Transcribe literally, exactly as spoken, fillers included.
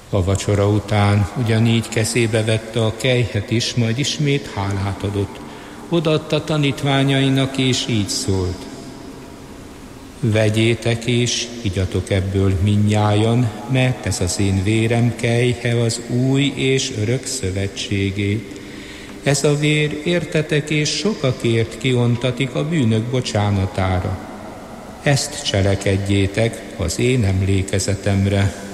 A vacsora után ugyanígy kezébe vette a kelyhet is, majd ismét hálát adott. Odaadta tanítványainak, és így szólt: vegyétek és igyatok ebből mindnyájan, mert ez az én vérem kelyhe az új és örök szövetségé. Ez a vér értetek és sokakért kiontatik a bűnök bocsánatára. Ezt cselekedjétek az én emlékezetemre.